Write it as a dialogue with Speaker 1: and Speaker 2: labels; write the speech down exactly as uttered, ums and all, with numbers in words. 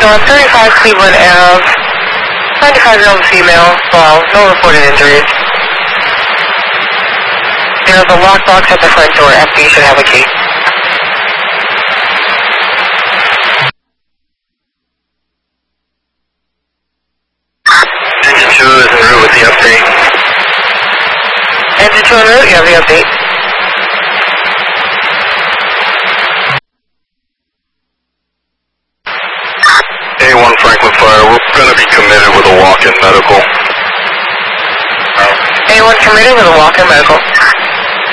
Speaker 1: on thirty-five Cleveland Avenue, ninety-five-year-old female, well, no reported injuries. There's a lockbox at the front door. F D should have a key.
Speaker 2: Engine two is en route with the update.
Speaker 1: Engine two en route, you have the update.
Speaker 2: A one Franklin Fire, we're going to be committed with a walk-in medical.
Speaker 1: A one committed with a walk-in medical.